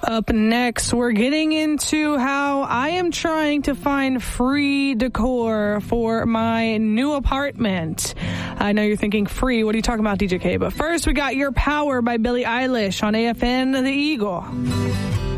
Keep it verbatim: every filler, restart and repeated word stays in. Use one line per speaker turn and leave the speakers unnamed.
Up next, we're getting into how I am trying to find free decor for my new apartment. I know you're thinking free. What are you talking about, D J K? But first, we got Your Power by Billie Eilish on A F N The Eagle.